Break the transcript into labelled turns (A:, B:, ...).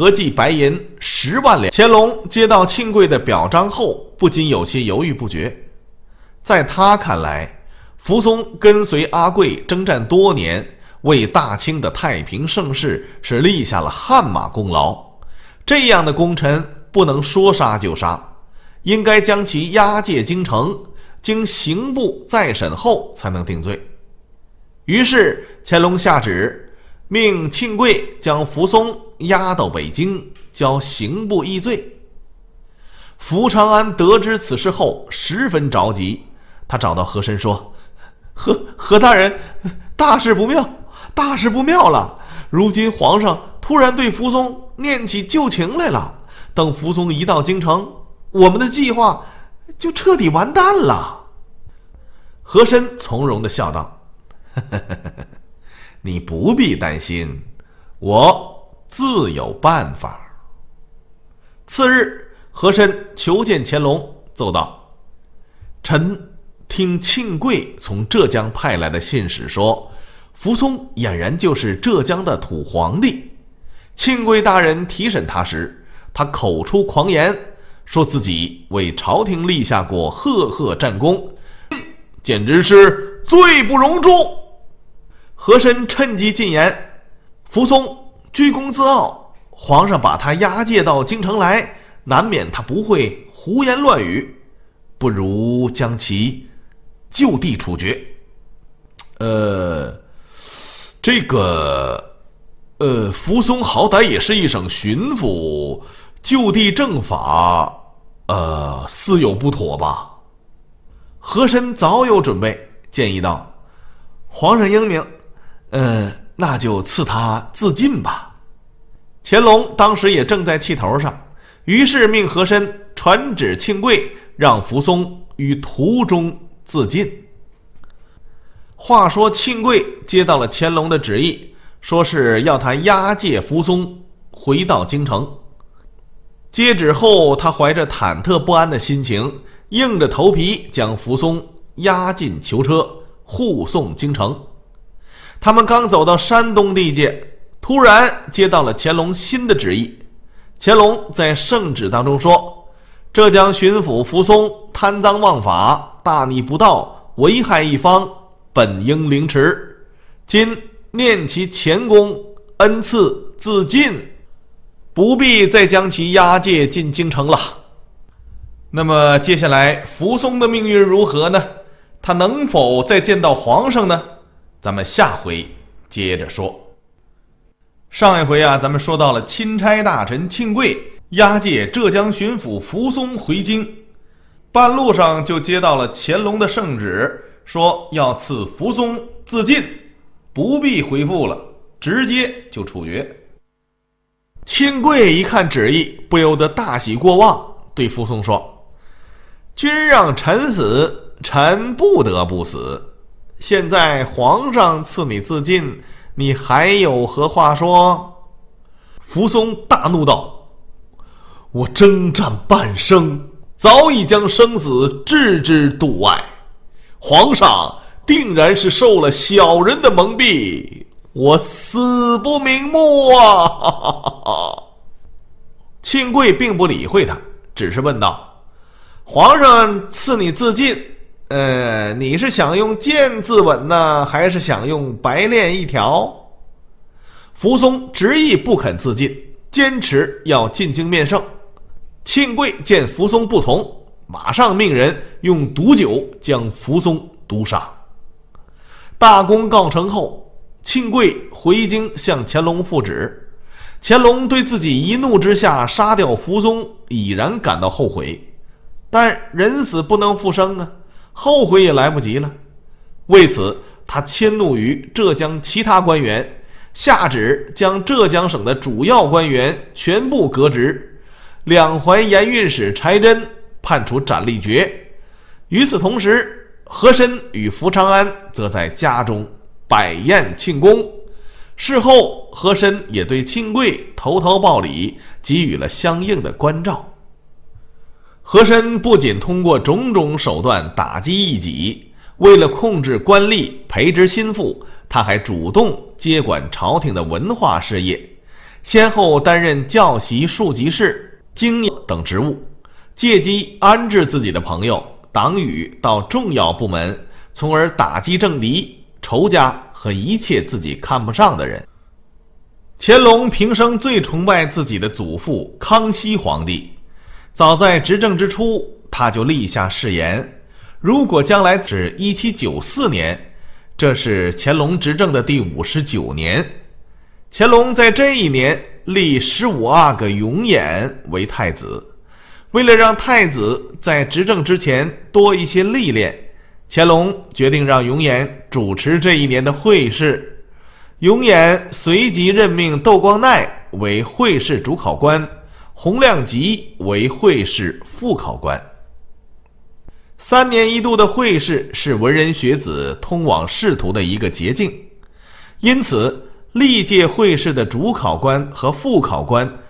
A: 合计白银10万两。乾隆接到庆贵的表彰后，不禁有些犹豫不决。在他看来，扶松跟随阿贵征战多年，为大清的太平盛世是立下了汗马功劳。这样的功臣不能说杀就杀，应该将其押解京城，经刑部再审后才能定罪。于是乾隆下旨，命庆贵将扶松押到北京，交刑部议罪。福长安得知此事后十分着急，他找到和珅说：何大人，大事不妙，大事不妙了！如今皇上突然对扶松念起旧情来了，等扶松一到京城，我们的计划就彻底完蛋了。和珅从容地笑道：你不必担心，我自有办法。次日，和珅求见乾隆，奏道：臣听庆贵从浙江派来的信使说，扶松俨然就是浙江的土皇帝。庆贵大人提审他时，他口出狂言，说自己为朝廷立下过赫赫战功，简直是罪不容诛。和珅趁机进言：扶松居功自傲，皇上把他押解到京城来，难免他不会胡言乱语，不如将其就地处决。扶松好歹也是一省巡抚，就地正法，似有不妥吧？和珅早有准备，建议道：皇上英明，那就赐他自尽吧。乾隆当时也正在气头上，于是命和珅传旨庆贵，让扶松于途中自尽。话说庆贵接到了乾隆的旨意，说是要他押解扶松回到京城。接旨后，他怀着忐忑不安的心情，硬着头皮将扶松押进囚车，护送京城。他们刚走到山东地界，突然接到了乾隆新的旨意。乾隆在圣旨当中说，浙江巡抚扶松贪赃枉法，大逆不道，危害一方，本应凌迟，今念其前功，恩赐自尽，不必再将其押解进京城了。那么接下来扶松的命运如何呢？他能否再见到皇上呢？咱们下回接着说。上一回咱们说到了钦差大臣庆贵押解浙江巡抚扶松回京，半路上就接到了乾隆的圣旨，说要赐扶松自尽，不必回复了，直接就处决。庆贵一看旨意，不由得大喜过望，对扶松说：君让臣死，臣不得不死，现在皇上赐你自尽，你还有何话说？扶松大怒道：我征战半生，早已将生死置之度外，皇上定然是受了小人的蒙蔽，我死不瞑目啊！庆贵并不理会他，只是问道：皇上赐你自尽，你是想用剑自刎呢，还是想用白链一条？扶松执意不肯自尽，坚持要进京面圣。庆贵见扶松不从，马上命人用毒酒将扶松毒杀。大功告成后，庆贵回京向乾隆复旨。乾隆对自己一怒之下杀掉扶松已然感到后悔，但人死不能复生啊，后悔也来不及了。为此，他迁怒于浙江其他官员，下旨将浙江省的主要官员全部革职，两淮盐运使柴真判处斩立决。与此同时，和珅与福长安则在家中摆宴庆功。事后，和珅也对庆贵投桃报李，给予了相应的关照。和珅不仅通过种种手段打击异己，为了控制官吏，培植心腹，他还主动接管朝廷的文化事业， 先后担任教习、庶吉士、经营等职务，借机安置自己的朋友、党羽到重要部门，从而打击政敌、仇家和一切自己看不上的人。乾隆平生最崇拜自己的祖父康熙皇帝，早在执政之初，他就立下誓言，如果将来是1794年，这是乾隆执政的第59年，乾隆在这一年立15阿哥永琰为太子。为了让太子在执政之前多一些历练，乾隆决定让永琰主持这一年的会试。永琰随即任命窦光鼐为会试主考官，洪亮吉为会试副考官。3年一度的会试是文人学子通往仕途的一个捷径，因此历届会试的主考官和副考官